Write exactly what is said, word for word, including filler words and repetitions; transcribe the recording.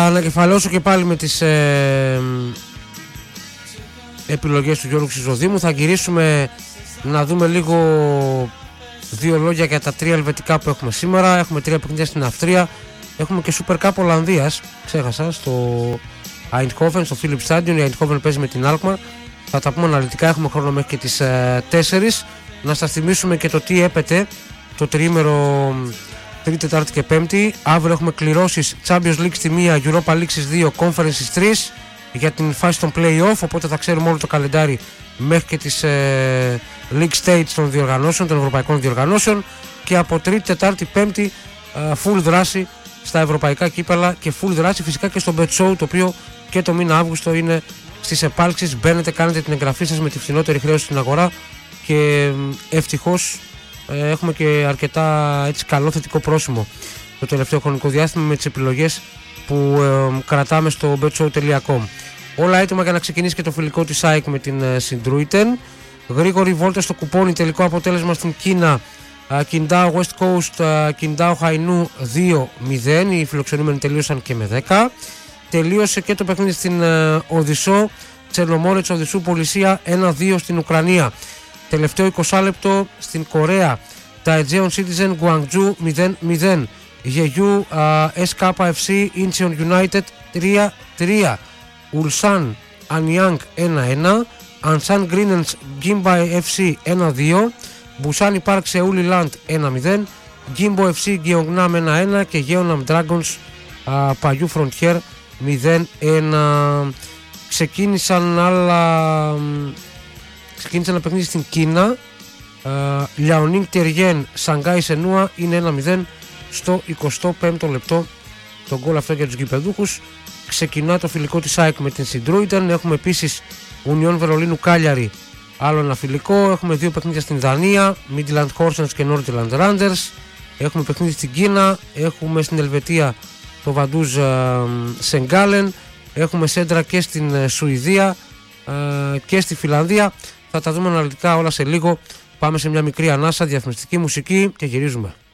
ανακεφαλαιώσω και πάλι με τις ε, επιλογές του Γιώργου Ξυζοδήμου. Θα γυρίσουμε να δούμε λίγο δύο λόγια για τα τρία ελβετικά που έχουμε σήμερα. Έχουμε τρία παιχνίδια στην Αυστρία. Έχουμε και Super Cup Ολλανδίας, ξέχασα, στο Eindhoven, στο Philips Stadion. Η Eindhoven παίζει με την Alkmaar. Θα τα πούμε αναλυτικά, έχουμε χρόνο μέχρι και τις ε, τέσσερις. Να σας θυμίσουμε και το τι έπεται το τριήμερο Τρίτη, Τετάρτη και Πέμπτη. Αύριο έχουμε κληρώσεις Champions League στη μία, Europa League στις δύο, Conference στις τρεις για την φάση των play-off. Οπότε θα ξέρουμε όλο το καλεντάρι μέχρι και τις ε, League Stages των διοργανώσεων, των ευρωπαϊκών διοργανώσεων. Και από Τρίτη, Τετάρτη, Πέμπτη ε, full δράση στα ευρωπαϊκά κύπελα και full δράση φυσικά και στο Bet Show, το οποίο και το μήνα Αύγουστο είναι στις επάλξεις. Μπαίνετε, κάνετε την εγγραφή σας με τη φθηνότερη χρέωση στην αγορά και ευτυχώς ε, έχουμε και αρκετά έτσι, καλό θετικό πρόσημο το τελευταίο χρονικό διάστημα με τις επιλογές που ε, κρατάμε στο bet show τελεία com. Όλα έτοιμα για να ξεκινήσει και το φιλικό της ΑΕΚ με την ε, Συντρούιτεν. Γρήγορη βόλτα στο κουπόνι, τελικό αποτέλεσμα στην Κίνα. Κιντάο West Coast, Κιντάο Χαϊνού δύο μηδέν. Οι φιλοξενούμενοι τελείωσαν και με δέκα. Τελείωσε και το παιχνίδι στην ε, Οδυσσό. Τσερνομόρετς Οδυσσού Πολυσία ένα δύο στην Ουκρανία. Τελευταίο είκοσι λεπτό στην Κορέα. Τα Aegean Citizen Guangzhou μηδέν μηδέν. Γεγιού ες κέι εφ σι Incheon United τρία τρία. Ουλσάν Ανιάνγκ ένα ένα. Ανσάν Γκρίνενς Γκίμπα εφ σι ένα δύο. Μπουσάνι Πάρκ Σεούλι Λαντ ένα μηδέν. Γκίμπο εφ σι Γκιονγκνάμ ένα ένα και Γέοναμ Dragons Παγιού Φροντιέρ μηδέν ένα. Ξεκίνησαν άλλα ξεκίνησε ένα παιχνίδι στην Κίνα. Λιαονίνγκ Τεριέν Σανγκάι Σενούα είναι ένα μηδέν στο εικοστό πέμπτο λεπτό το γκολ αυτό για τους γηπεδούχους. Ξεκινά το φιλικό της ΑΕΚ με την Συντρούιτεν. Έχουμε επίσης Ουνιόν Βερολίνου Κάλιαρη, άλλο ένα φιλικό. Έχουμε δύο παιχνίδια στην Δανία, Midland Horsens και Nordland Rangers. Έχουμε παιχνίδι στην Κίνα. Έχουμε στην Ελβετία το Βαντούζ Σενγκάλεν. Έχουμε σέντρα και στην Σουηδία και στη Φιλανδία. Θα τα δούμε αναλυτικά όλα σε λίγο. Πάμε σε μια μικρή ανάσα, διαφημιστική μουσική και γυρίζουμε.